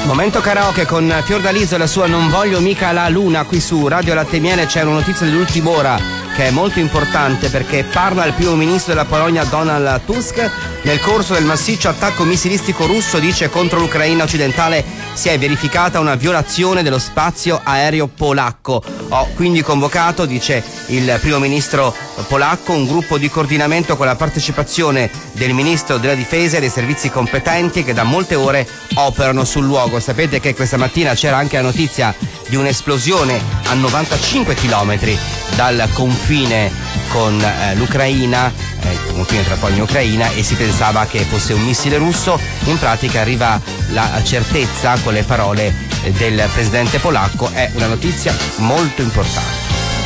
Momento karaoke con Fiordaliso e la sua Non voglio mica la luna. Qui su Radio Latte Miele c'è una notizia dell'ultima ora che è molto importante, perché parla il primo ministro della Polonia Donald Tusk. Nel corso del massiccio attacco missilistico russo, dice, contro l'Ucraina occidentale si è verificata una violazione dello spazio aereo polacco. Ho quindi convocato, dice il primo ministro polacco, un gruppo di coordinamento con la partecipazione del ministro della difesa e dei servizi competenti che da molte ore operano sul luogo. Sapete che questa mattina c'era anche la notizia di un'esplosione a 95 chilometri dal confine con l'Ucraina, il confine tra Polonia e Ucraina, e si pensava che fosse un missile russo. In pratica arriva la certezza con le parole del presidente polacco. È una notizia molto importante.